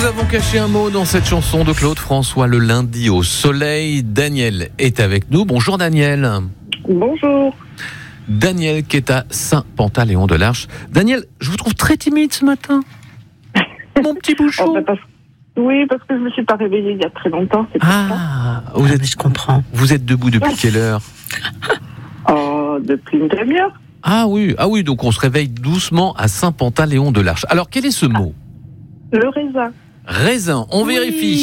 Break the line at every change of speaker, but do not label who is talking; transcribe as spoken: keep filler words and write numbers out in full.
avons caché un mot dans cette chanson de Claude François, le lundi au soleil. Daniel est avec nous. Bonjour Daniel.
Bonjour.
Daniel qui est à Saint-Pantaléon-de-l'Arche. Daniel, je vous trouve très timide ce matin. Mon petit bouchon.
Oh, bah, parce... Oui, parce que je ne me suis pas réveillée il y a très longtemps. C'est pour
ah,
ça.
vous
Ah,
êtes,
mais je comprends.
Vous êtes debout depuis quelle heure?
Oh, depuis une demi-heure.
Ah oui, ah oui, donc on se réveille doucement à Saint-Pantaléon-de-l'Arche. Alors quel est ce mot?
Le raisin.
Raisin, on
Oui.
vérifie.